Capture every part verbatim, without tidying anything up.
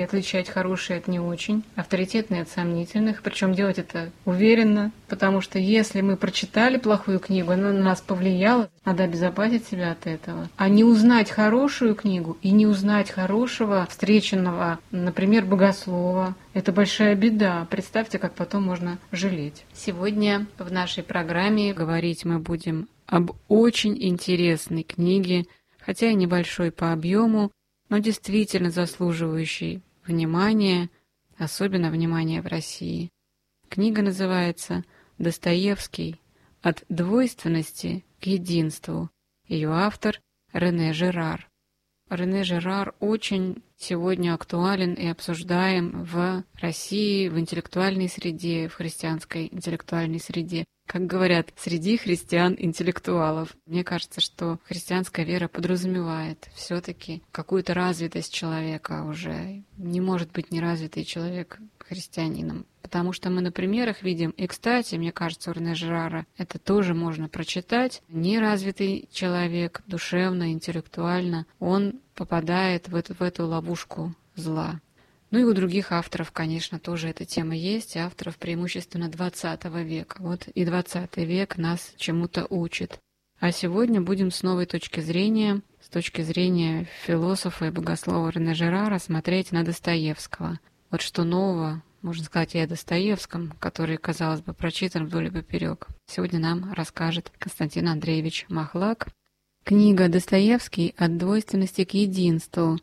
отличать хорошие от не очень, авторитетные от сомнительных, причем делать это уверенно, потому что если мы прочитали плохую книгу, она на нас повлияла, надо обезопасить себя от этого. А не узнать хорошую книгу и не узнать хорошего встреченного, например, богослова, это большая беда. Представьте, как потом можно жалеть. Сегодня в нашей программе говорить мы будем об очень интересной книге, хотя и небольшой по объему, но действительно заслуживающей внимания, особенно внимания в России. Книга называется «Достоевский. От двойственности к единству». Ее автор Рене Жерар. Рене Жерар очень сегодня актуален и обсуждаем в России, в интеллектуальной среде, в христианской интеллектуальной среде. Как говорят, среди христиан-интеллектуалов. Мне кажется, что христианская вера подразумевает все-таки какую-то развитость человека уже. Не может быть неразвитый человек христианином. Потому что мы на примерах видим, и, кстати, мне кажется, у Рене Жерара это тоже можно прочитать, неразвитый человек, душевно, интеллектуально, он попадает в эту, в эту ловушку зла. Ну и у других авторов, конечно, тоже эта тема есть, авторов преимущественно двадцатого века. Вот и двадцатый век нас чему-то учит. А сегодня будем с новой точки зрения, с точки зрения философа и богослова Рене Жерара, смотреть на Достоевского. Вот что нового можно сказать и о Достоевском, который, казалось бы, прочитан вдоль и поперек. Сегодня нам расскажет Константин Андреевич Махлак. Книга «Достоевский. От двойственности к единству».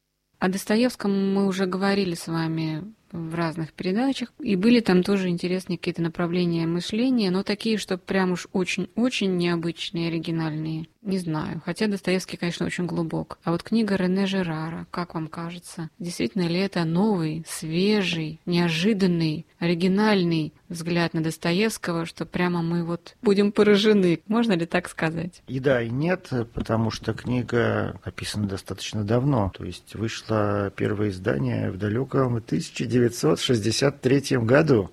О Достоевском мы уже говорили с вами в разных передачах, и были там тоже интересные какие-то направления мышления, но такие, что прям уж очень-очень необычные, оригинальные. Не знаю, хотя Достоевский, конечно, очень глубок. А вот книга Рене Жерара, как вам кажется, действительно ли это новый, свежий, неожиданный, оригинальный взгляд на Достоевского, что прямо мы вот будем поражены? Можно ли так сказать? И да, и нет, потому что книга написана достаточно давно. То есть вышло первое издание в далеком тысяча девятьсот шестьдесят третьем году.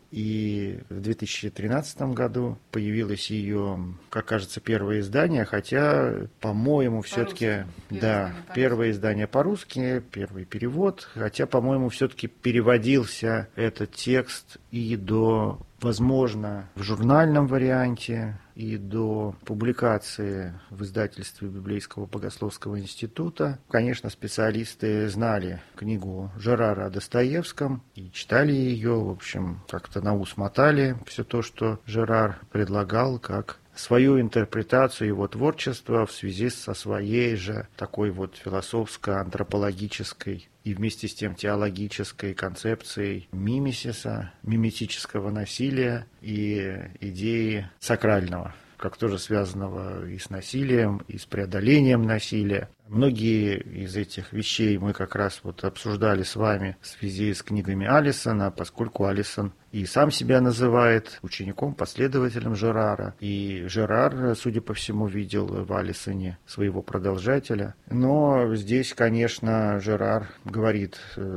И в две тысячи тринадцатом году появилось ее, как кажется, первое издание, хотя, по-моему, все-таки, да, первое издание по-русски, первый перевод, хотя, по-моему, все-таки переводился этот текст и до, возможно, в журнальном варианте, и до публикации в издательстве Библейского богословского института. Конечно, специалисты знали книгу Жерара о Достоевском и читали ее, в общем, как-то на ус мотали все то, что Жерар предлагал, как свою интерпретацию его творчества в связи со своей же такой вот философско-антропологической и вместе с тем теологической концепцией мимесиса, миметического насилия и идеи сакрального, как тоже связанного и с насилием, и с преодолением насилия. Многие из этих вещей мы как раз вот обсуждали с вами в связи с книгами Алисона, поскольку Алисон и сам себя называет учеником, последователем Жерара. И Жерар, судя по всему, видел в Алисоне своего продолжателя. Но здесь, конечно, Жерар говорит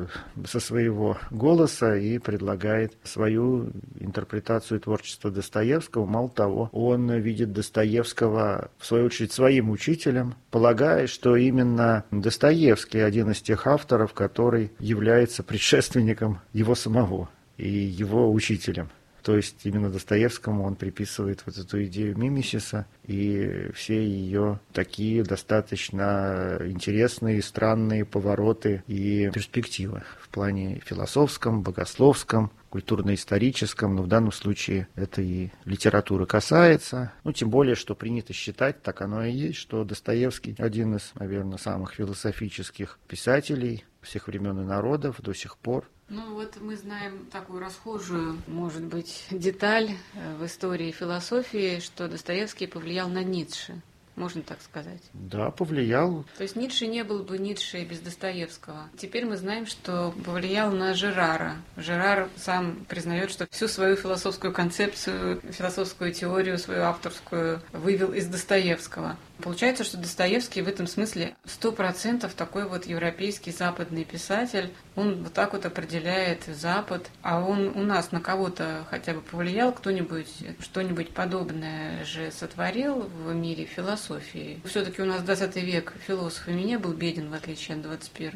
со своего голоса и предлагает свою интерпретацию творчества Достоевского. Мало того, он видит Достоевского, в свою очередь, своим учителем, полагая, что именно Достоевский один из тех авторов, который является предшественником его самого и его учителем. То есть именно Достоевскому он приписывает вот эту идею мимесиса и все ее такие достаточно интересные, странные повороты и перспективы в плане философском, богословском, культурно-историческом, но в данном случае это и литературы касается. Ну, тем более, что принято считать, так оно и есть, что Достоевский один из, наверное, самых философических писателей всех времен и народов до сих пор. Ну вот мы знаем такую расхожую, может быть, деталь в истории философии, что Достоевский повлиял на Ницше. Можно так сказать? Да, повлиял. То есть Ницше не был бы Ницше без Достоевского. Теперь мы знаем, что повлиял на Жерара. Жерар сам признает, что всю свою философскую концепцию, философскую теорию, свою авторскую вывел из Достоевского. Получается, что Достоевский в этом смысле сто процентов такой вот европейский западный писатель. Он вот так вот определяет Запад. А он у нас на кого-то хотя бы повлиял? Кто-нибудь что-нибудь подобное же сотворил в мире философии? Все-таки у нас двадцатый век философами не был беден, в отличие от двадцать первого.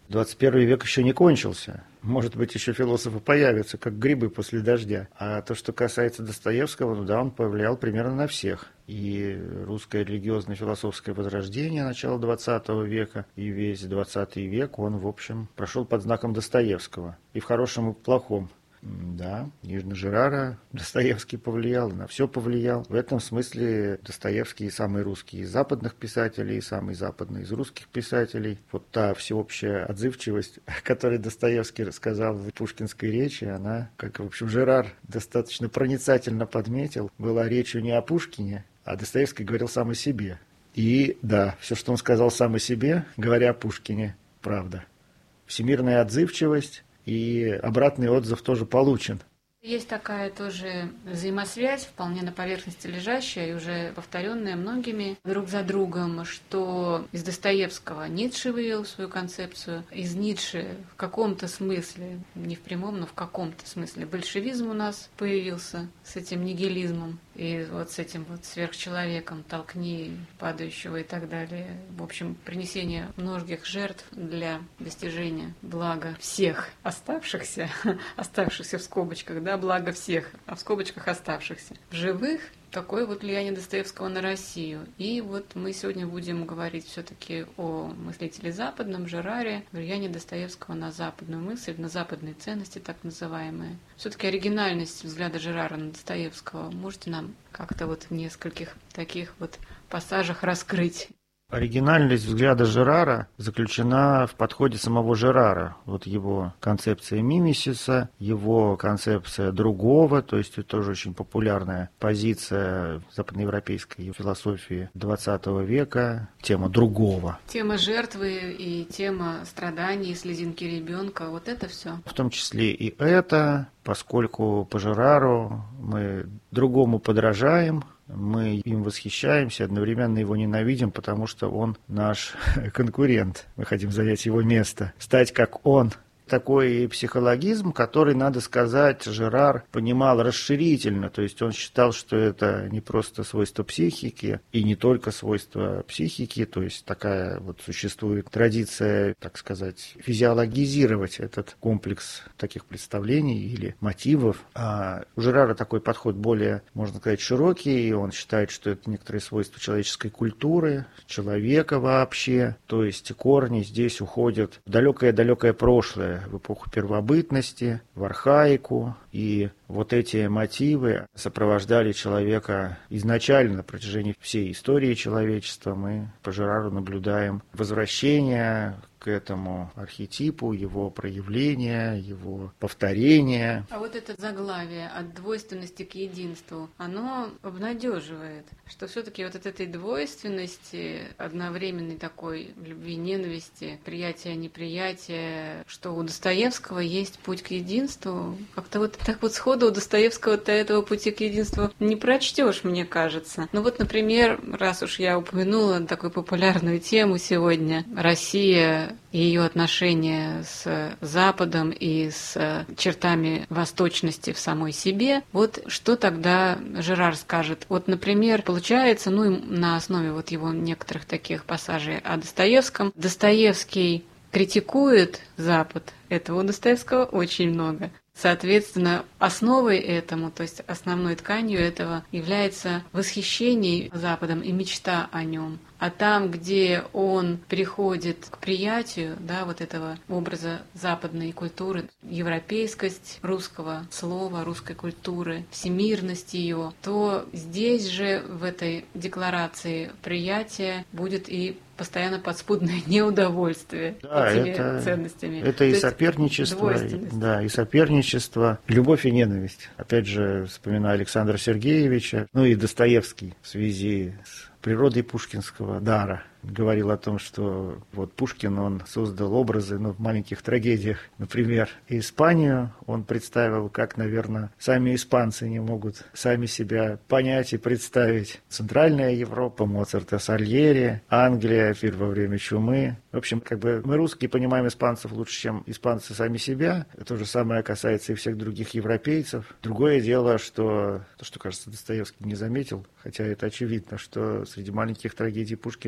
двадцать первый век еще не кончился. Может быть, еще философы появятся, как грибы после дождя. А то, что касается Достоевского, ну да, он повлиял примерно на всех. И русское религиозно-философское возрождение начала двадцатого века, и весь двадцатый век, он, в общем, прошел под знаком Достоевского. И в хорошем, и в плохом. Да, и на Жерара Достоевский повлиял, и на все повлиял. В этом смысле Достоевский самый русский из западных писателей, самый западный из русских писателей. Вот та всеобщая отзывчивость, о которой Достоевский рассказал в пушкинской речи, она, как, в общем, Жерар достаточно проницательно подметил, была речью не о Пушкине, а Достоевский говорил сам о себе. И да, все, что он сказал сам о себе, говоря о Пушкине, правда. Всемирная отзывчивость. И обратный отзыв тоже получен. Есть такая тоже взаимосвязь, вполне на поверхности лежащая и уже повторенная многими друг за другом, что из Достоевского Ницше вывел свою концепцию, из Ницше в каком-то смысле, не в прямом, но в каком-то смысле большевизм у нас появился с этим нигилизмом и вот с этим вот сверхчеловеком, толкни падающего и так далее. В общем, принесение многих жертв для достижения блага всех оставшихся, оставшихся в скобочках, да, благо всех, а в скобочках оставшихся в живых. Такое вот влияние Достоевского на Россию. И вот мы сегодня будем говорить все-таки о мыслителе западном, Жераре, влияние Достоевского на западную мысль, на западные ценности так называемые. Все-таки оригинальность взгляда Жерара на Достоевского можете нам как-то вот в нескольких таких вот пассажах раскрыть? Оригинальность взгляда Жерара заключена в подходе самого Жерара. Вот его концепция мимесиса, его концепция другого, то есть это тоже очень популярная позиция западноевропейской философии двадцатого века, тема другого. Тема жертвы и тема страданий, слезинки ребенка, вот это все. В том числе и это, поскольку по Жерару мы другому подражаем, мы им восхищаемся, одновременно его ненавидим, потому что он наш конкурент. Мы хотим занять его место, стать как он. Такой психологизм, который, надо сказать, Жерар понимал расширительно, то есть он считал, что это не просто свойство психики и не только свойство психики, то есть такая вот существует традиция, так сказать, физиологизировать этот комплекс таких представлений или мотивов. А у Жерара такой подход более, можно сказать, широкий, и он считает, что это некоторые свойства человеческой культуры, человека вообще, то есть корни здесь уходят в далекое-далекое прошлое, в эпоху первобытности, в архаику, и вот эти мотивы сопровождали человека изначально на протяжении всей истории человечества. Мы по Жерару наблюдаем возвращение к этому архетипу, его проявление, его повторение. А вот это заглавие от двойственности к единству, оно обнадеживает, что все-таки вот от этой двойственности, одновременной такой любви, ненависти, приятия, неприятия, что у Достоевского есть путь к единству. Как-то вот так вот сходу у Достоевского-то этого пути к единству не прочтешь, мне кажется. Ну вот, например, раз уж я упомянула такую популярную тему сегодня, Россия и ее отношения с Западом и с чертами восточности в самой себе. Вот что тогда Жерар скажет? Вот, например, получается, ну, на основе вот его некоторых таких пассажей о Достоевском, Достоевский критикует Запад. Этого у Достоевского очень много. Соответственно, основой этому, то есть основной тканью этого является восхищение Западом и мечта о нем. А там, где он приходит к приятию, да, вот этого образа западной культуры, европейскость русского слова, русской культуры, всемирность ее, то здесь же в этой декларации приятия будет и постоянно подспудное неудовольствие да, этими это, ценностями. Это то и соперничество, и, да, и соперничество, любовь и ненависть. Опять же, вспоминаю Александра Сергеевича, ну и Достоевский в связи с природой пушкинского дара. Говорил о том, что вот Пушкин, он создал образы, ну, в маленьких трагедиях, например, Испанию он представил, как, наверное, сами испанцы не могут сами себя понять и представить. Центральная Европа, Моцарт и Сальери, Англия, пир во время чумы. В общем, как бы мы, русские, понимаем испанцев лучше, чем испанцы сами себя. То же самое касается и всех других европейцев. Другое дело, что то, что, кажется, Достоевский не заметил, хотя это очевидно, что среди маленьких трагедий Пушкина нет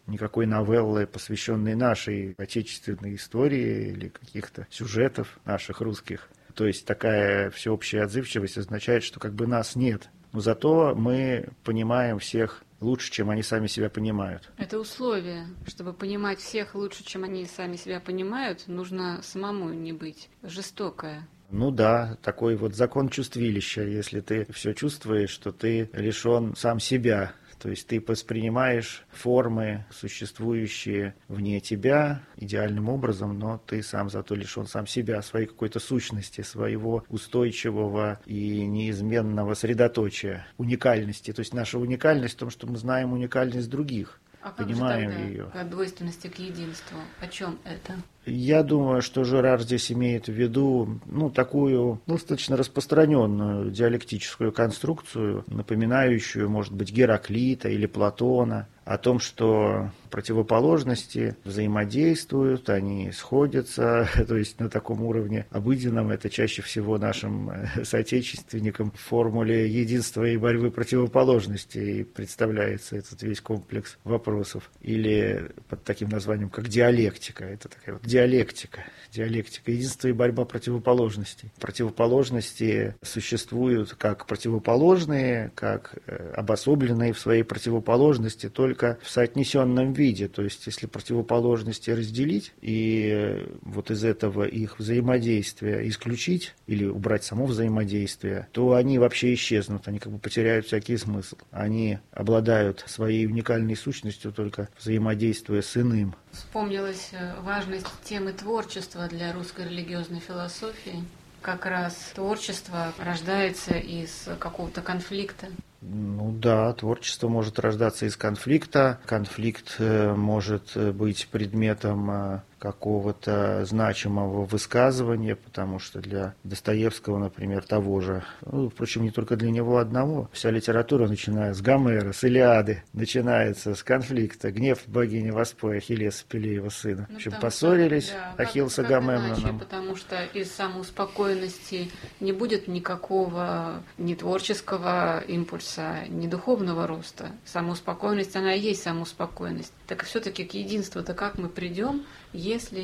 никакой новеллы, посвященной нашей отечественной истории или каких-то сюжетов наших русских. То есть такая всеобщая отзывчивость означает, что как бы нас нет. Но зато мы понимаем всех лучше, чем они сами себя понимают. Это условие. Чтобы понимать всех лучше, чем они сами себя понимают, нужно самому не быть жестокое. Ну да, такой вот закон чувствилища. Если ты все чувствуешь, что ты лишен сам себя. То есть ты воспринимаешь формы, существующие вне тебя, идеальным образом, но ты сам зато лишен сам себя, своей какой-то сущности, своего устойчивого и неизменного средоточия, уникальности. То есть наша уникальность в том, что мы знаем уникальность других, а как понимаем же тогда ее. О двойственности к единству. О чем это? Я думаю, что Жерар здесь имеет в виду ну, такую достаточно распространенную диалектическую конструкцию, напоминающую, может быть, Гераклита или Платона, о том, что противоположности взаимодействуют, они сходятся, то есть на таком уровне обыденном, это чаще всего нашим соотечественникам в формуле единства и борьбы противоположностей представляется этот весь комплекс вопросов. Или под таким названием, как диалектика, это такая вот диалектика, диалектика, единство и борьба противоположностей. Противоположности существуют как противоположные, как обособленные в своей противоположности, только в соотнесенном виде. То есть, если противоположности разделить и вот из этого их взаимодействия исключить или убрать само взаимодействие, то они вообще исчезнут, они как бы потеряют всякий смысл. Они обладают своей уникальной сущностью, только взаимодействуя с иным. Вспомнилась важность темы творчества для русской религиозной философии. Как раз творчество рождается из какого-то конфликта. Ну да, творчество может рождаться из конфликта. Конфликт может быть предметом какого-то значимого высказывания, потому что для Достоевского, например, того же, ну, впрочем, не только для него одного, вся литература, начиная с Гомера, с Илиады, начинается с конфликта. Гнев богини Воспоя, Ахиллеса, Пелеева сына. Ну, в общем, потому поссорились, что, да, Ахилл с как, как Агамемноном. иначе, потому что из самоуспокоенности не будет никакого ни творческого импульса, ни духовного роста. Самоуспокоенность, она и есть самоуспокоенность. Так все-таки к единству-то как мы придем, если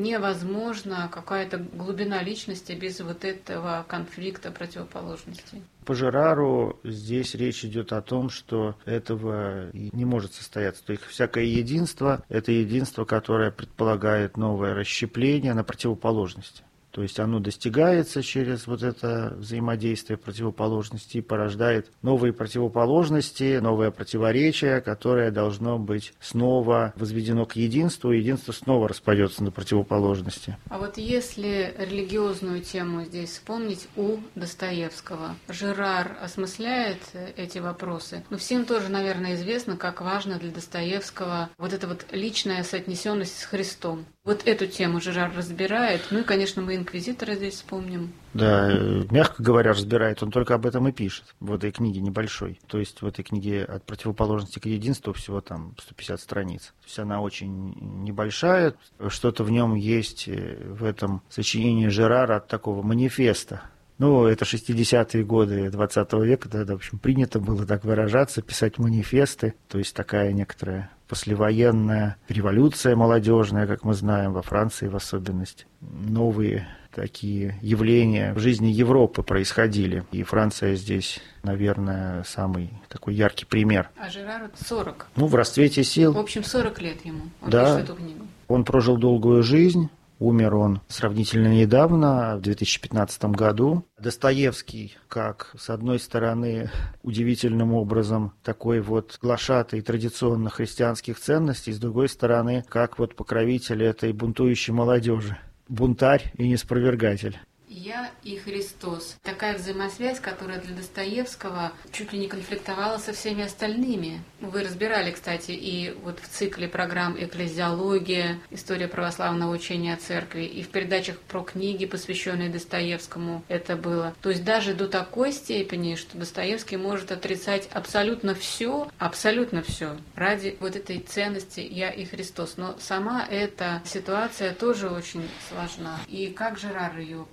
невозможна какая-то глубина личности без вот этого конфликта противоположностей? По Жерару здесь речь идет о том, что этого и не может состояться. То есть всякое единство – это единство, которое предполагает новое расщепление на противоположности. То есть оно достигается через вот это взаимодействие противоположностей и порождает новые противоположности, новое противоречие, которое должно быть снова возведено к единству, и единство снова распадется на противоположности. А вот если религиозную тему здесь вспомнить у Достоевского, Жерар осмысляет эти вопросы. Но всем тоже, наверное, известно, как важно для Достоевского вот эта вот личная соотнесенность с Христом. Вот эту тему Жерар разбирает. Ну и, конечно, мы инквизитора здесь вспомним. Да, мягко говоря, разбирает. Он только об этом и пишет в этой книге небольшой. То есть в этой книге от противоположности к единству всего там сто пятьдесят страниц. То есть она очень небольшая. Что-то в нем есть в этом сочинении Жерара от такого манифеста. Ну, это шестидесятые годы двадцатого века, тогда, в общем, принято было так выражаться, писать манифесты, то есть такая некоторая послевоенная революция молодежная, как мы знаем, во Франции в особенности. Новые такие явления в жизни Европы происходили, и Франция здесь, наверное, самый такой яркий пример. А Жерару сорок. Ну, в расцвете сил. В общем, сорок лет ему. Он да, пишет эту книгу. Он прожил долгую жизнь. Умер он сравнительно недавно, в две тысячи пятнадцатом году. Достоевский, как, с одной стороны, удивительным образом такой вот глашатай традиционно христианских ценностей, с другой стороны, как вот покровитель этой бунтующей молодежи. Бунтарь и неспровергатель. «Я и Христос». Такая взаимосвязь, которая для Достоевского чуть ли не конфликтовала со всеми остальными. Вы разбирали, кстати, и вот в цикле программ «Экклезиология», «История православного учения о церкви», и в передачах про книги, посвященные Достоевскому, это было. То есть даже до такой степени, что Достоевский может отрицать абсолютно все, абсолютно все ради вот этой ценности «Я и Христос». Но сама эта ситуация тоже очень сложна. И как Жерар ее преподносит?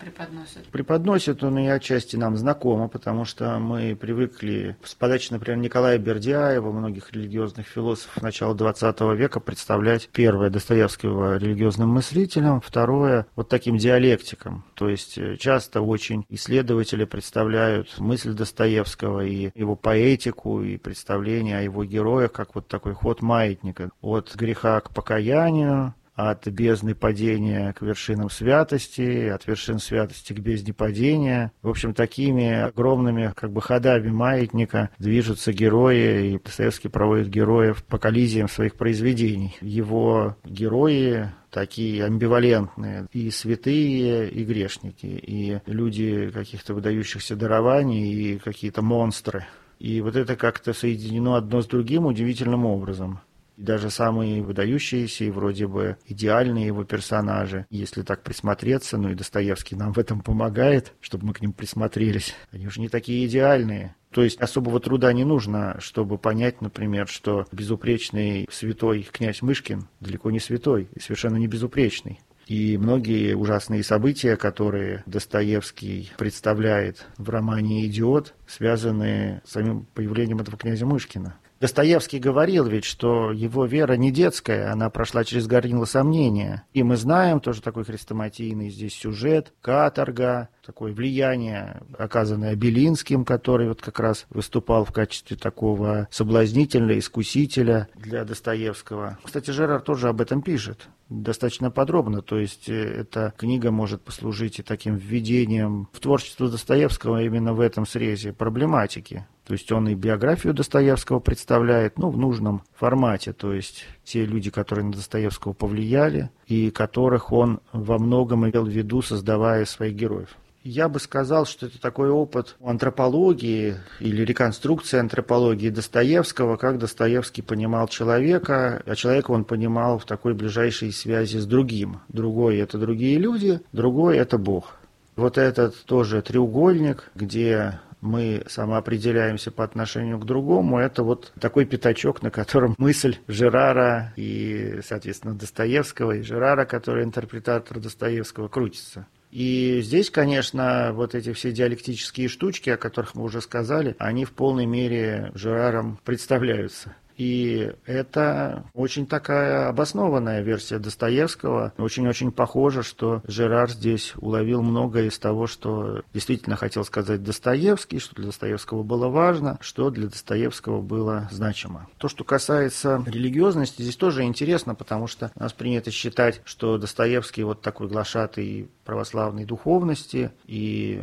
преподносит? Преподносит он и отчасти нам знакомо, потому что мы привыкли с подачи, например, Николая Бердяева, многих религиозных философов начала двадцатого века представлять, первое, Достоевского религиозным мыслителем, второе, вот таким диалектиком. То есть часто очень исследователи представляют мысль Достоевского и его поэтику, и представление о его героях, как вот такой ход маятника от греха к покаянию, от бездны падения к вершинам святости, от вершин святости к бездне падения. В общем, такими огромными как бы ходами маятника движутся герои, и Достоевский проводит героев по коллизиям своих произведений. Его герои такие амбивалентные, и святые, и грешники, и люди каких-то выдающихся дарований, и какие-то монстры. И вот это как-то соединено одно с другим удивительным образом. И даже самые выдающиеся и вроде бы идеальные его персонажи, если так присмотреться, ну и Достоевский нам в этом помогает, чтобы мы к ним присмотрелись, они уже не такие идеальные. То есть особого труда не нужно, чтобы понять, например, что безупречный святой князь Мышкин далеко не святой и совершенно не безупречный. И многие ужасные события, которые Достоевский представляет в романе «Идиот», связаны с самим появлением этого князя Мышкина. Достоевский говорил ведь, что его вера не детская, она прошла через горнило сомнения. И мы знаем, тоже такой хрестоматийный здесь сюжет, каторга, такое влияние, оказанное Белинским, который вот как раз выступал в качестве такого соблазнителя, искусителя для Достоевского. Кстати, Жерар тоже об этом пишет достаточно подробно, то есть эта книга может послужить и таким введением в творчество Достоевского именно в этом срезе проблематики. То есть он и биографию Достоевского представляет, ну, в нужном формате, то есть те люди, которые на Достоевского повлияли и которых он во многом имел в виду, создавая своих героев. Я бы сказал, что это такой опыт антропологии или реконструкции антропологии Достоевского, как Достоевский понимал человека, а человека он понимал в такой ближайшей связи с другим. Другой – это другие люди, другой – это Бог. Вот этот тоже треугольник, где мы самоопределяемся по отношению к другому, это вот такой пятачок, на котором мысль Жерара и, соответственно, Достоевского, и Жерара, который интерпретатор Достоевского, крутится. И здесь, конечно, вот эти все диалектические штучки, о которых мы уже сказали, они в полной мере Жераром представляются. И это очень такая обоснованная версия Достоевского. Очень-очень похоже, что Жерар здесь уловил многое из того, что действительно хотел сказать Достоевский, что для Достоевского было важно, что для Достоевского было значимо. То, что касается религиозности, здесь тоже интересно, потому что у нас принято считать, что Достоевский вот такой глашатый православной духовности и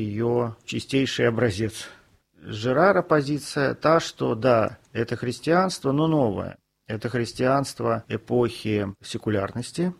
ее чистейший образец. Жерара позиция та, что да, это христианство, но новое. Это христианство эпохи секулярности,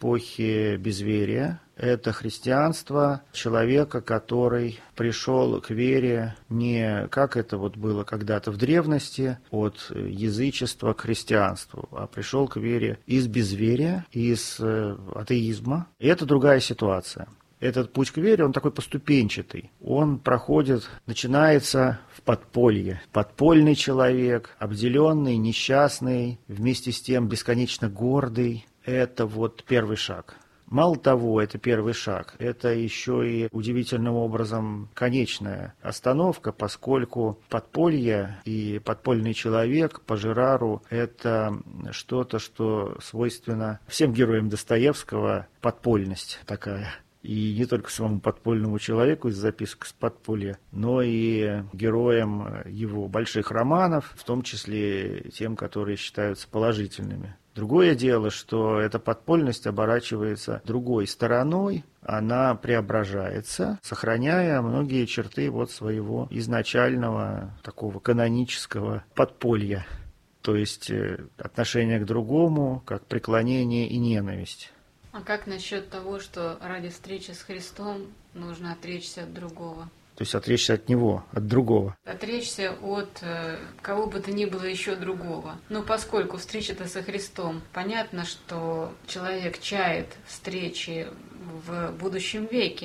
эпохи безверия. Это христианство человека, который пришел к вере не как это вот было когда-то в древности, от язычества к христианству, а пришел к вере из безверия, из атеизма. И это другая ситуация. Этот путь к вере, он такой поступенчатый. Он проходит, начинается в подполье. Подпольный человек, обделенный, несчастный, вместе с тем бесконечно гордый. Это вот первый шаг. Мало того, это первый шаг. Это еще и удивительным образом конечная остановка, поскольку подполье и подпольный человек по Жерару – это что-то, что свойственно всем героям Достоевского, подпольность такая. И не только самому подпольному человеку из записок с подполья, но и героям его больших романов, в том числе тем, которые считаются положительными. Другое дело, что эта подпольность оборачивается другой стороной, она преображается, сохраняя многие черты вот своего изначального такого канонического подполья, то есть отношение к другому, как преклонение и ненависть. А как насчет того, что ради встречи с Христом нужно отречься от другого? То есть отречься от него, от другого. Отречься от э, кого бы то ни было еще другого. Но поскольку встреча-то со Христом, понятно, что человек чает встречи в будущем веке.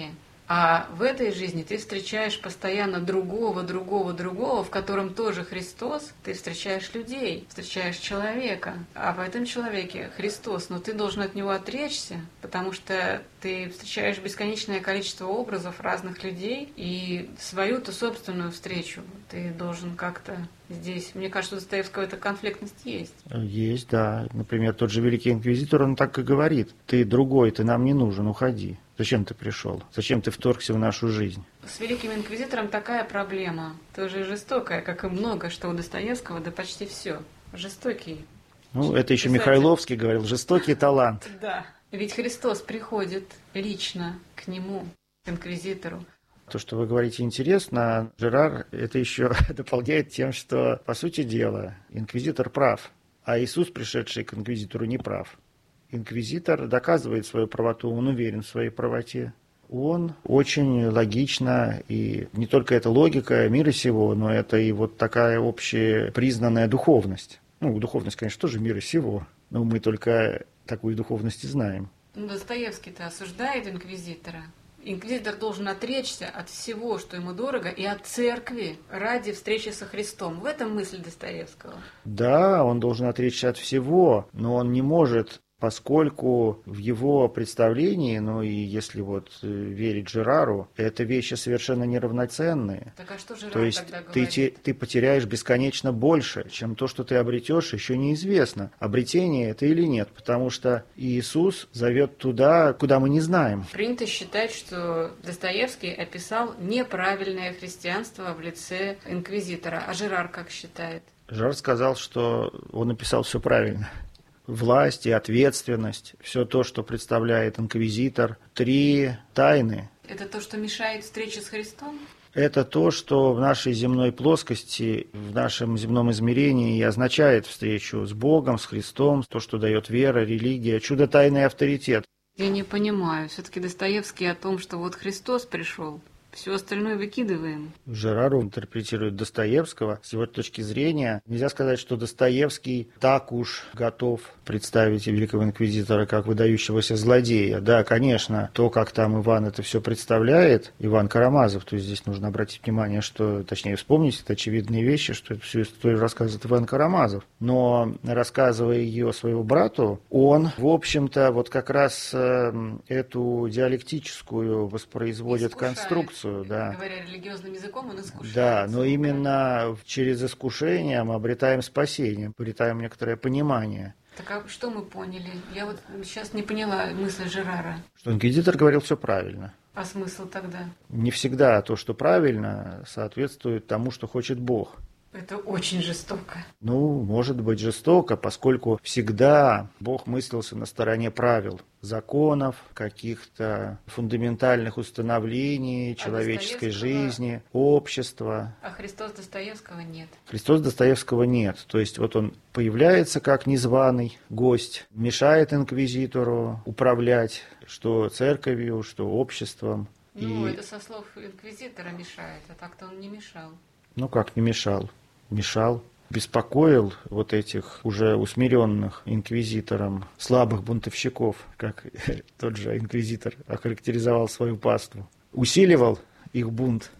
А в этой жизни ты встречаешь постоянно другого, другого, другого, в котором тоже Христос. Ты встречаешь людей, встречаешь человека. А в этом человеке Христос. Но ты должен от него отречься, потому что ты встречаешь бесконечное количество образов разных людей. И свою-то собственную встречу ты должен как-то здесь... Мне кажется, у Достоевского эта конфликтность есть. Есть, да. Например, тот же Великий Инквизитор, он так и говорит. Ты другой, ты нам не нужен, уходи. Зачем ты пришел? Зачем ты вторгся в нашу жизнь? С Великим Инквизитором такая проблема, тоже жестокая, как и много, что у Достоевского, да почти все. Жестокий. Ну, это еще Писатель. Михайловский говорил, жестокий талант. Да. Ведь Христос приходит лично к нему, к инквизитору. То, что вы говорите, интересно. Жерар это еще дополняет тем, что, по сути дела, инквизитор прав, а Иисус, пришедший к инквизитору, не прав. Инквизитор доказывает свою правоту, он уверен в своей правоте. Он очень логично, и не только это логика мира сего, но это и вот такая общепризнанная духовность. Ну, духовность, конечно, тоже мира сего, но мы только такую духовность и знаем. Ну, Достоевский-то осуждает инквизитора. Инквизитор должен отречься от всего, что ему дорого, и от церкви ради встречи со Христом. В этом мысль Достоевского. Да, он должен отречься от всего, но он не может... Поскольку в его представлении, ну и если вот верить Жерару, это вещи совершенно неравноценные. Так а что Жерар то есть тогда ты, говорит? ты потеряешь бесконечно больше, чем то, что ты обретешь, еще неизвестно, обретение это или нет, потому что Иисус зовет туда, куда мы не знаем. Принято считать, что Достоевский описал неправильное христианство в лице инквизитора. А Жерар как считает? Жерар сказал, что он написал все правильно. Власть и ответственность, все то, что представляет инквизитор, три тайны. Это то, что мешает встрече с Христом? Это то, что в нашей земной плоскости, в нашем земном измерении и означает встречу с Богом, с Христом, то, что дает вера, религия, чудо, тайный авторитет. Я не понимаю. Все-таки Достоевский о том, что вот Христос пришел. Все остальное выкидываем. Жерару интерпретирует Достоевского. С его точки зрения, нельзя сказать, что Достоевский так уж готов представить Великого Инквизитора как выдающегося злодея. Да, конечно, то, как там Иван это все представляет, Иван Карамазов, то есть здесь нужно обратить внимание, что, точнее вспомнить, это очевидные вещи, что это всю историю рассказывает Иван Карамазов. Но, рассказывая ее своему брату, он, в общем-то, вот как раз э, эту диалектическую воспроизводит Искушает. конструкцию. Да. Говоря религиозным языком, он искушает. Да, но именно через искушение мы обретаем спасение, обретаем некоторое понимание. Так а что мы поняли? Я вот сейчас не поняла мысль Жерара. Что инквизитор говорил все правильно. А смысл тогда? Не всегда то, что правильно, соответствует тому, что хочет Бог. Это очень жестоко. Ну, может быть жестоко, поскольку всегда Бог мыслился на стороне правил, законов, каких-то фундаментальных установлений человеческой а жизни, общества. А Христос Достоевского нет. Христос Достоевского нет. То есть вот он появляется как незваный гость, мешает инквизитору управлять что церковью, что обществом. Ну, И... это со слов инквизитора мешает, а так-то он не мешал. Ну как не мешал? Мешал. Беспокоил вот этих уже усмиренных инквизитором слабых бунтовщиков, как тот же инквизитор охарактеризовал свою паству. Усиливал их бунт.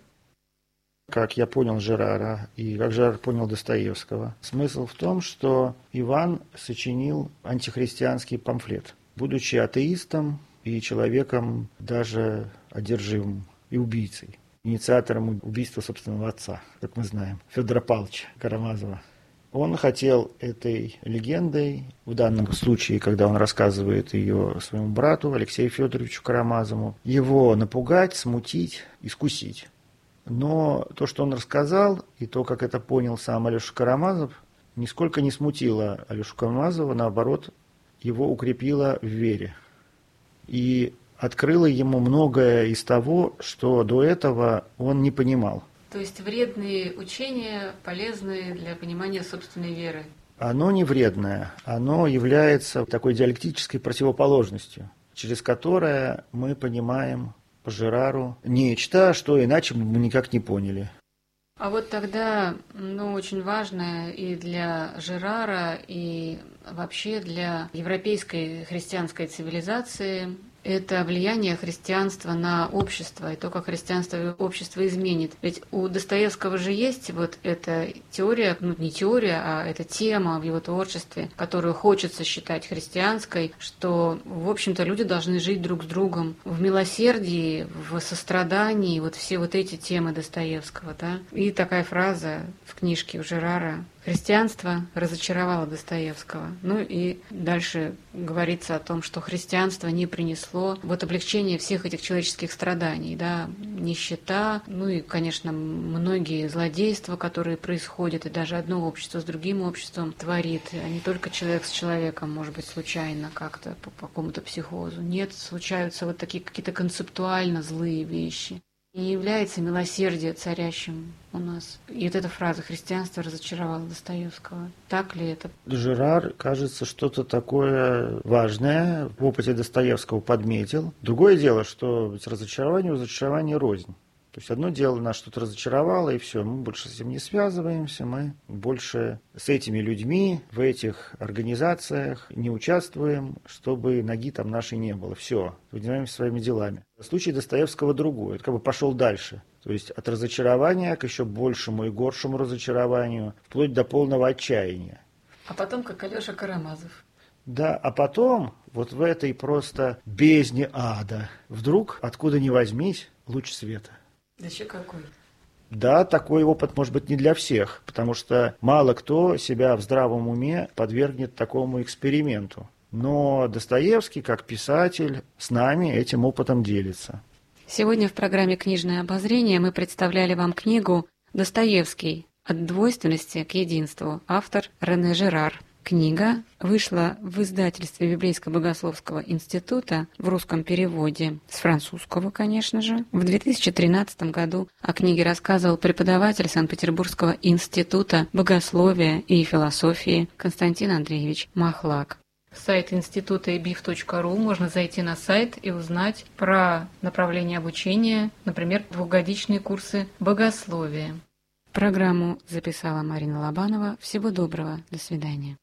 Как я понял Жерара и как Жерар понял Достоевского. Смысл в том, что Иван сочинил антихристианский памфлет. Будучи атеистом и человеком даже одержимым и убийцей. Инициатором убийства собственного отца, как мы знаем, Федора Павловича Карамазова. Он хотел этой легендой, в данном случае, когда он рассказывает ее своему брату Алексею Федоровичу Карамазову, его напугать, смутить, искусить. Но то, что он рассказал, и то, как это понял сам Алеша Карамазов, нисколько не смутило Алешу Карамазова, наоборот, его укрепило в вере. И открыло ему многое из того, что до этого он не понимал. То есть вредные учения полезны для понимания собственной веры? Оно не вредное, оно является такой диалектической противоположностью, через которое мы понимаем по Жерару нечто, что иначе мы никак не поняли. А вот тогда, ну, очень важно и для Жерара, и вообще для европейской христианской цивилизации это влияние христианства на общество и то, как христианство общество изменит. Ведь у Достоевского же есть вот эта теория, ну не теория, а эта тема в его творчестве, которую хочется считать христианской, что, в общем-то, люди должны жить друг с другом в милосердии, в сострадании, вот все вот эти темы Достоевского, да. И такая фраза в книжке у Жерара: «Христианство разочаровало Достоевского». Ну и дальше говорится о том, что христианство не принесло вот облегчение всех этих человеческих страданий, да, нищета, ну и, конечно, многие злодейства, которые происходят, и даже одно общество с другим обществом творит, а не только человек с человеком, может быть, случайно как-то по, по какому-то психозу. Нет, случаются вот такие какие-то концептуально злые вещи. Не является милосердие царящим у нас. И вот эта фраза «христианство разочаровало Достоевского». Так ли это? Жерар, кажется, что-то такое важное в опыте Достоевского подметил. Другое дело, что разочарование, разочарование рознь. То есть одно дело, нас что-то разочаровало, и все, мы больше с этим не связываемся, мы больше с этими людьми в этих организациях не участвуем, чтобы ноги там нашей не было. Все, занимаемся своими делами. В случае Достоевского другое, это как бы пошел дальше. То есть от разочарования к еще большему и горшему разочарованию, вплоть до полного отчаяния. А потом, как Алеша Карамазов. Да, а потом, вот в этой просто бездне ада, вдруг, откуда ни возьмись, луч света. Да еще какой? Да, такой опыт может быть не для всех, потому что мало кто себя в здравом уме подвергнет такому эксперименту. Но Достоевский, как писатель, с нами этим опытом делится. Сегодня в программе «Книжное обозрение» мы представляли вам книгу «Достоевский. От двойственности к единству». Автор Рене Жерар. Книга вышла в издательстве Библейско-богословского института в русском переводе, с французского, конечно же. В две тысячи тринадцатом году о книге рассказывал преподаватель Санкт-Петербургского института богословия и философии Константин Андреевич Махлак. Сайт института и биф точка ру, можно зайти на сайт и узнать про направление обучения, например, двухгодичные курсы богословия. Программу записала Марина Лобанова. Всего доброго. До свидания.